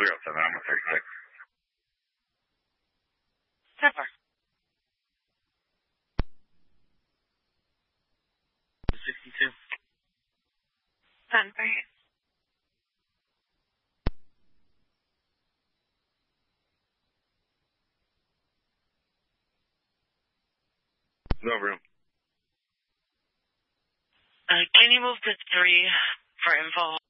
307, I'm a 36. Pepper. 62. Sunbury. No room. Can you move to 3 for info?